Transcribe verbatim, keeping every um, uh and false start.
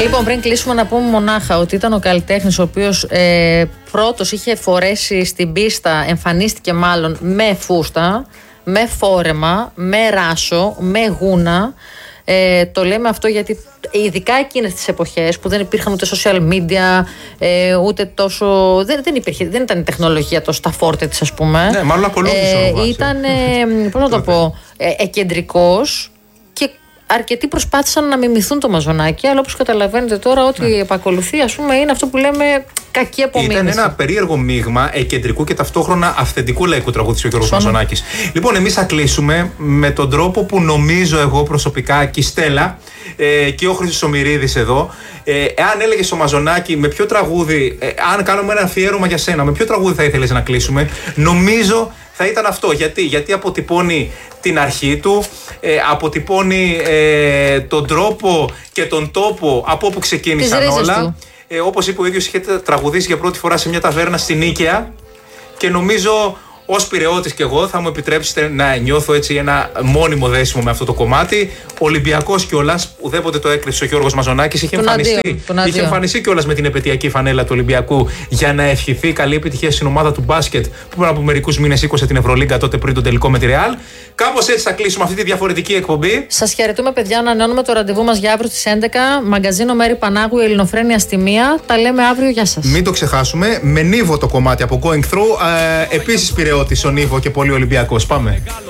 Λοιπόν, πριν κλείσουμε να πούμε μονάχα ότι ήταν ο καλλιτέχνης ο οποίος ε, πρώτος είχε φορέσει στην πίστα, εμφανίστηκε μάλλον με φούστα, με φόρεμα, με ράσο, με γούνα. Ε, το λέμε αυτό γιατί ειδικά εκείνες τις εποχές που δεν υπήρχαν ούτε social media, ε, ούτε τόσο. Δεν, δεν, υπήρχε, δεν ήταν η τεχνολογία τόσο στα φόρτε της, ας πούμε. Ναι, μάλλον ακολούθησε. Ε, ήταν, ε, πώς να το πω, ε, εκεντρικός και αρκετοί προσπάθησαν να μιμηθούν το Μαζονάκι, αλλά όπως καταλαβαίνετε τώρα, ό,τι ναι. επακολουθεί, ας πούμε, είναι αυτό που λέμε κακή απομίμηση. Ήταν ένα περίεργο μείγμα εκεντρικού και ταυτόχρονα αυθεντικού λαϊκού τραγούδι ο Γιώργος Μαζονάκης. Λοιπόν, εμείς θα κλείσουμε με τον τρόπο που νομίζω εγώ προσωπικά και η Στέλλα ε, και ο Χρήστος Ομηρίδης εδώ, ε, εάν έλεγες στο Μαζονάκη με ποιο τραγούδι, ε, αν κάνουμε ένα αφιέρωμα για σένα, με ποιο τραγούδι θα ήθελες να κλείσουμε, νομίζω θα ήταν αυτό. Γιατί, Γιατί αποτυπώνει την αρχή του, ε, αποτυπώνει ε, τον τρόπο και τον τόπο από όπου ξεκίνησαν όλα. Ε, όπως είπε ο ίδιος, είχε τραγουδήσει για πρώτη φορά σε μια ταβέρνα στην Νίκαια και νομίζω ως Πειραιώτης και εγώ θα μου επιτρέψετε να νιώθω έτσι ένα μόνιμο δέσιμο με αυτό το κομμάτι. Ολυμπιακός κιόλας, ουδέποτε το έκρυψε ο Γιώργος Μαζονάκης, είχε εμφανιστεί, είχε εμφανιστεί κιόλας με την επαιτειακή φανέλα του Ολυμπιακού για να ευχηθεί καλή επιτυχία στην ομάδα του μπάσκετ που πριν από μερικούς μήνες σήκωσε την Ευρωλίγκα, τότε πριν τον τελικό με τη Ρεάλ. Κάπως έτσι θα κλείσουμε αυτή τη διαφορετική εκπομπή. Σας χαιρετούμε, παιδιά, να ανανεώνουμε το ραντεβού μας για αύριο στις έντεκα. Μαγκαζίνο Μέρη Πανάγου, η Ελληνοφρένεια στη μία. Τα λέμε αύριο, γεια σας. Μην το ξεχάσουμε. Με Νίβο το κομμάτι από Going Through. Ε, Επίσης Πειραιώτης ο Νίβο και πολύ Ολυμπιακός. Πάμε.